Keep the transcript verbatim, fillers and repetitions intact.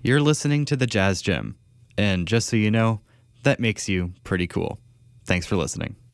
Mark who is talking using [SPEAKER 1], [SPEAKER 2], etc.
[SPEAKER 1] You're listening to The Jazz Gym. And just so you know, that makes you pretty cool. Thanks for listening.